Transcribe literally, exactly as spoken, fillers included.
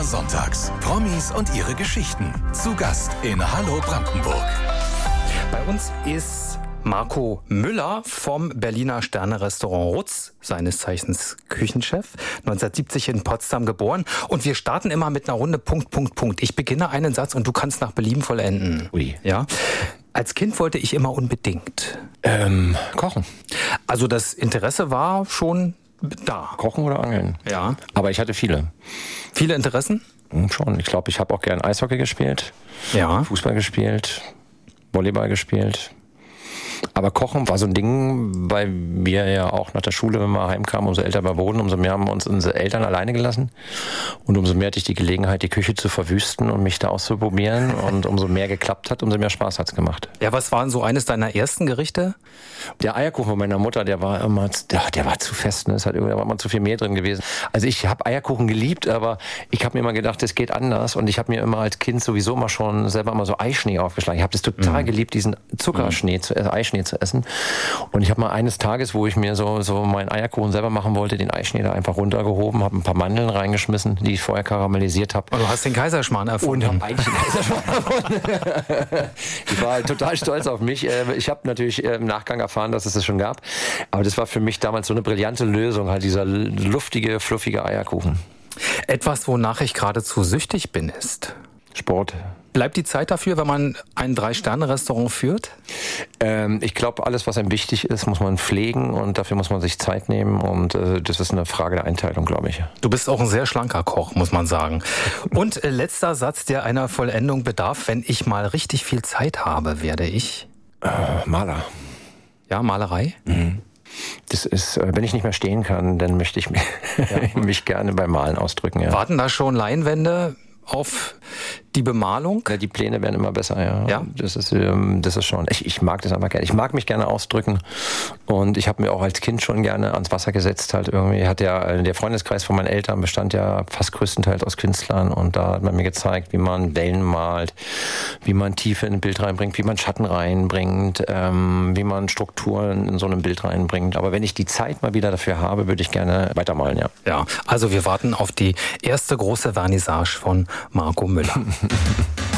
sonntags. Promis und ihre Geschichten. Zu Gast in Hallo Brandenburg. Bei uns ist Marco Müller vom Berliner Sterne-Restaurant Rutz, seines Zeichens Küchenchef, neunzehnhundertsiebzig in Potsdam geboren. Und wir starten immer mit einer Runde Punkt, Punkt, Punkt. Ich beginne einen Satz und du kannst nach Belieben vollenden. Ui. Ja? Als Kind wollte ich immer unbedingt. Ähm, kochen. Also das Interesse war schon da. Kochen oder Angeln? Ja. Aber ich hatte viele. Viele Interessen? Hm, schon. Ich glaube, ich habe auch gern Eishockey gespielt, Ja. Fußball gespielt, Volleyball gespielt. Aber Kochen war so ein Ding, weil wir ja auch nach der Schule, wenn wir heimkamen, umso älter wir wurden, umso mehr haben wir uns unsere Eltern alleine gelassen. Und umso mehr hatte ich die Gelegenheit, die Küche zu verwüsten und mich da auszuprobieren. Und umso mehr geklappt hat, umso mehr Spaß hat's gemacht. Ja, was war denn so eines deiner ersten Gerichte? Der Eierkuchen von meiner Mutter, der war immer, der, der war zu fest, ne? Es hat, da war immer zu viel Mehl drin gewesen. Also ich habe Eierkuchen geliebt, aber ich habe mir immer gedacht, das geht anders. Und ich habe mir immer als Kind sowieso immer schon selber immer so Eischnee aufgeschlagen. Ich habe das total mhm. geliebt, diesen Zuckerschnee, zu, äh, Eischnee zu essen. Und ich habe mal eines Tages, wo ich mir so, so meinen Eierkuchen selber machen wollte, den Eischnee da einfach runtergehoben, habe ein paar Mandeln reingeschmissen, die ich vorher karamellisiert habe. Und du hast den Kaiserschmarrn erfunden. Und habe eigentlich den Kaiserschmarrn erfunden. Ich war total stolz auf mich. Ich habe natürlich im Nachgang erfahren, dass es das schon gab. Aber das war für mich damals so eine brillante Lösung, halt dieser luftige, fluffige Eierkuchen. Etwas, wonach ich geradezu süchtig bin, ist Sport. Bleibt die Zeit dafür, wenn man ein Drei-Sterne-Restaurant führt? Ähm, ich glaube, alles, was einem wichtig ist, muss man pflegen und dafür muss man sich Zeit nehmen und äh, das ist eine Frage der Einteilung, glaube ich. Du bist auch ein sehr schlanker Koch, muss man sagen. Und äh, letzter Satz, der einer Vollendung bedarf: Wenn ich mal richtig viel Zeit habe, werde ich... Äh, Maler. Ja, Malerei? Mhm. Das ist, wenn ich nicht mehr stehen kann, dann möchte ich mich, ja. mich gerne beim Malen ausdrücken. Ja. Warten da schon Leinwände auf die Bemalung? Ja, die Pläne werden immer besser, ja. Ja? Das ist, ähm, das ist schon, ich, ich mag das einfach gerne. Ich mag mich gerne ausdrücken und ich habe mir auch als Kind schon gerne ans Wasser gesetzt halt irgendwie. Hat ja, der Freundeskreis von meinen Eltern bestand ja fast größtenteils aus Künstlern und da hat man mir gezeigt, wie man Wellen malt, wie man Tiefe in ein Bild reinbringt, wie man Schatten reinbringt, ähm, wie man Strukturen in so einem Bild reinbringt. Aber wenn ich die Zeit mal wieder dafür habe, würde ich gerne weitermalen, ja. Ja, also wir warten auf die erste große Vernissage von Marco Müller.